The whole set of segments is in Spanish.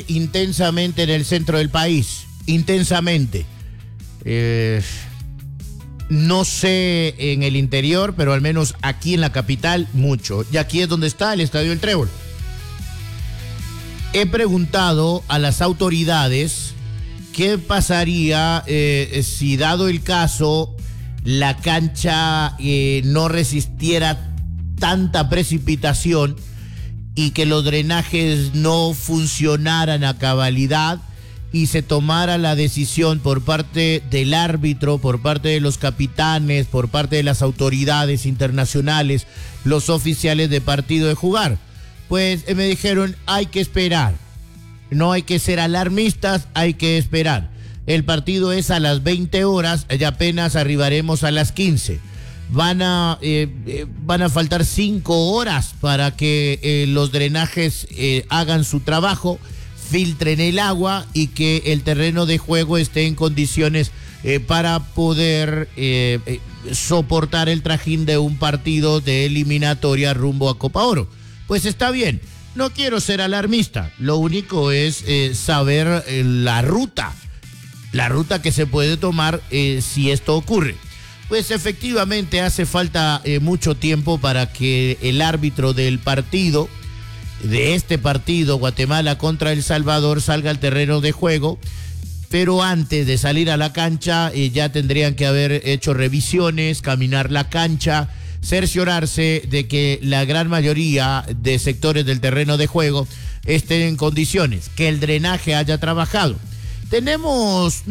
intensamente en el centro del país, intensamente. No sé en el interior, pero al menos aquí en la capital, mucho. Y aquí es donde está el Estadio El Trébol. He preguntado a las autoridades qué pasaría si, dado el caso, la cancha no resistiera tanta precipitación y que los drenajes no funcionaran a cabalidad y se tomara la decisión por parte del árbitro, por parte de los capitanes, por parte de las autoridades internacionales, los oficiales de partido de jugar. Pues me dijeron, hay que esperar, no hay que ser alarmistas, hay que esperar. El partido es a las 20 horas y apenas arribaremos a las 15. Van a faltar 5 horas para que los drenajes hagan su trabajo, filtren el agua y que el terreno de juego esté en condiciones para poder soportar el trajín de un partido de eliminatoria rumbo a Copa Oro. Pues está bien, no quiero ser alarmista, lo único es saber la ruta que se puede tomar si esto ocurre. Pues efectivamente hace falta mucho tiempo para que el árbitro del partido, de este partido, Guatemala contra El Salvador, salga al terreno de juego, pero antes de salir a la cancha ya tendrían que haber hecho revisiones, caminar la cancha, cerciorarse de que la gran mayoría de sectores del terreno de juego estén en condiciones, que el drenaje haya trabajado. Tenemos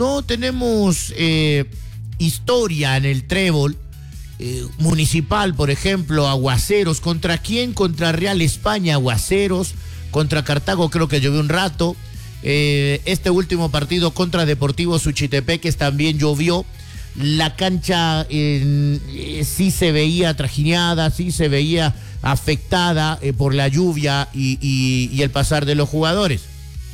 historia en el Trébol municipal, por ejemplo, aguaceros. ¿Contra quién? Contra Real España, aguaceros. Contra Cartago creo que llovió un rato. Este último partido contra Deportivo Suchitepeques también llovió. La cancha sí se veía trajineada, sí se veía afectada por la lluvia y el pasar de los jugadores.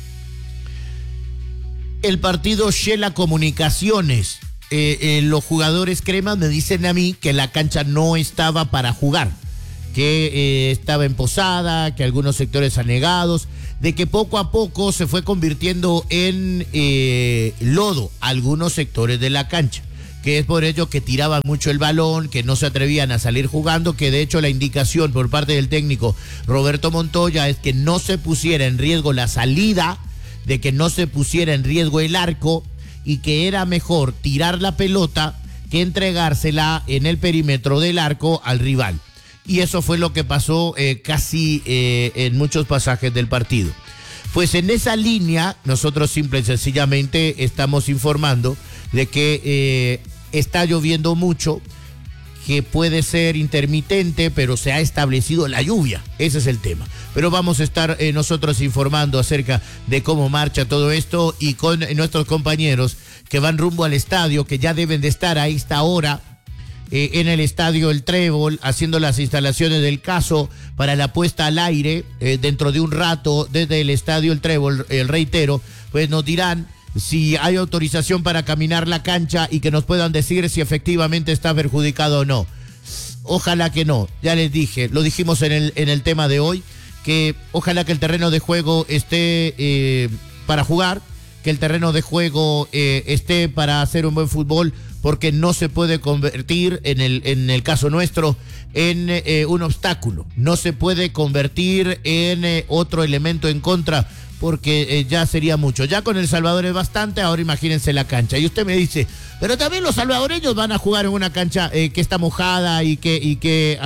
El partido Shela Comunicaciones, los jugadores cremas me dicen a mí que la cancha no estaba para jugar, que estaba emposada, que algunos sectores anegados, de que poco a poco se fue convirtiendo en lodo algunos sectores de la cancha, que es por ello que tiraban mucho el balón, que no se atrevían a salir jugando, que de hecho la indicación por parte del técnico Roberto Montoya es que no se pusiera en riesgo la salida, de que no se pusiera en riesgo el arco y que era mejor tirar la pelota que entregársela en el perímetro del arco al rival. Y eso fue lo que pasó casi en muchos pasajes del partido. Pues en esa línea nosotros simple y sencillamente estamos informando de que está lloviendo mucho, que puede ser intermitente, pero se ha establecido la lluvia. Ese es el tema. Pero vamos a estar nosotros informando acerca de cómo marcha todo esto y con nuestros compañeros que van rumbo al estadio, que ya deben de estar a esta hora en el Estadio El Trébol, haciendo las instalaciones del caso para la puesta al aire dentro de un rato desde el Estadio El Trébol, reitero, pues nos dirán si hay autorización para caminar la cancha y que nos puedan decir si efectivamente está perjudicado o no. Ojalá que no, ya les dije, lo dijimos en el tema de hoy, que ojalá que el terreno de juego esté para jugar, que el terreno de juego esté para hacer un buen fútbol, porque no se puede convertir, en el caso nuestro, en un obstáculo, no se puede convertir en otro elemento en contra, porque ya sería mucho. Ya con El Salvador es bastante, ahora imagínense la cancha. Y usted me dice, pero también los salvadoreños van a jugar en una cancha que está mojada y que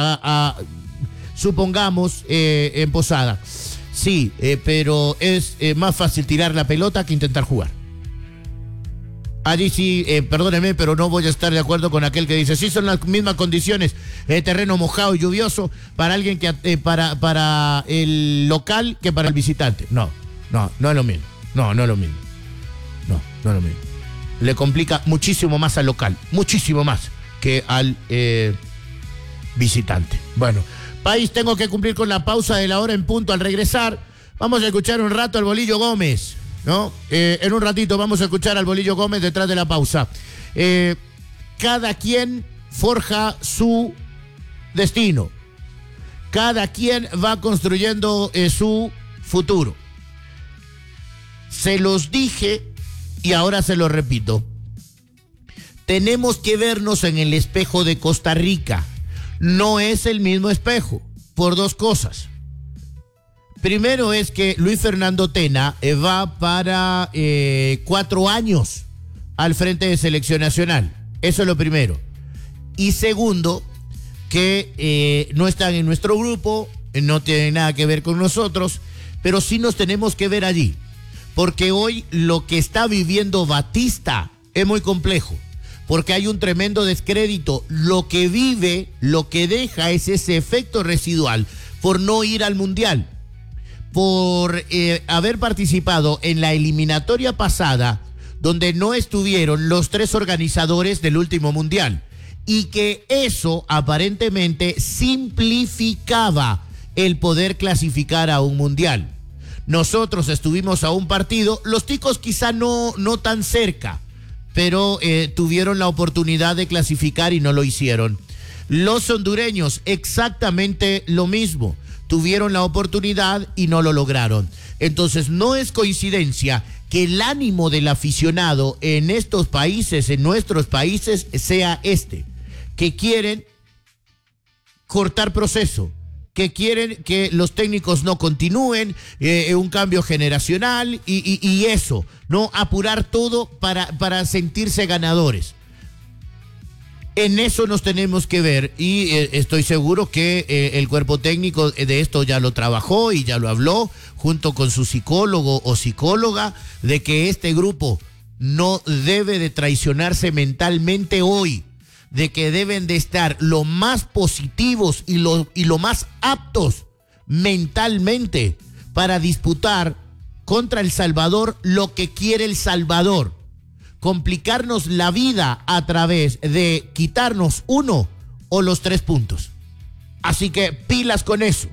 supongamos emposada. Sí, pero es más fácil tirar la pelota que intentar jugar. Allí sí, perdóneme, pero no voy a estar de acuerdo con aquel que dice, sí son las mismas condiciones, terreno mojado y lluvioso para alguien que para el local que para el visitante. No es lo mismo. No es lo mismo. No es lo mismo. Le complica muchísimo más al local, muchísimo más que al visitante. Bueno, país, tengo que cumplir con la pausa de la hora en punto. Al regresar, vamos a escuchar un rato al Bolillo Gómez, ¿no? En un ratito vamos a escuchar al Bolillo Gómez detrás de la pausa. Cada quien forja su destino. Cada quien va construyendo su futuro. Se los dije y ahora se lo repito. Tenemos que vernos en el espejo de Costa Rica. No es el mismo espejo, por dos cosas. Primero es que Luis Fernando Tena va para 4 años al frente de Selección Nacional. Eso es lo primero. Y segundo, que no están en nuestro grupo, no tienen nada que ver con nosotros, pero sí nos tenemos que ver allí. Porque hoy lo que está viviendo Batista es muy complejo. Porque hay un tremendo descrédito. Lo que vive, lo que deja es ese efecto residual por no ir al Mundial. Por haber participado en la eliminatoria pasada, donde no estuvieron los 3 organizadores del último Mundial. Y que eso aparentemente simplificaba el poder clasificar a un Mundial. Nosotros estuvimos a un partido, los ticos quizá no tan cerca, pero tuvieron la oportunidad de clasificar y no lo hicieron. Los hondureños exactamente lo mismo, tuvieron la oportunidad y no lo lograron. Entonces no es coincidencia que el ánimo del aficionado en estos países, en nuestros países, sea que quieren cortar proceso, que quieren que los técnicos no continúen, un cambio generacional y eso, no apurar todo para sentirse ganadores. En eso nos tenemos que ver y estoy seguro que el cuerpo técnico de esto ya lo trabajó y ya lo habló junto con su psicólogo o psicóloga de que este grupo no debe de traicionarse mentalmente hoy, de que deben de estar lo más positivos y lo más aptos mentalmente para disputar contra El Salvador lo que quiere El Salvador. Complicarnos la vida a través de quitarnos 1 o los 3 puntos. Así que pilas con eso,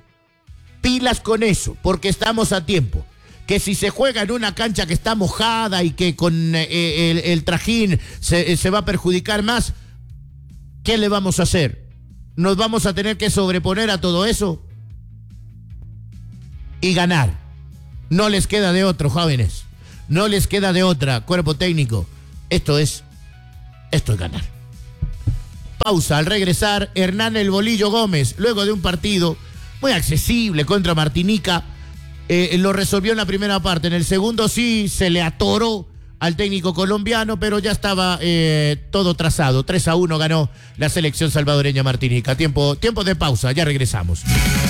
porque estamos a tiempo. Que si se juega en una cancha que está mojada y que con el trajín se va a perjudicar más, ¿qué le vamos a hacer? ¿Nos vamos a tener que sobreponer a todo eso? Y ganar. No les queda de otro, jóvenes. No les queda de otra, cuerpo técnico. Esto es ganar. Pausa. Al regresar, Hernán El Bolillo Gómez, luego de un partido muy accesible contra Martinica, lo resolvió en la primera parte. En el segundo sí se le atoró al técnico colombiano, pero ya estaba todo trazado. 3-1 ganó la selección salvadoreña Martinica. Tiempo de pausa, ya regresamos.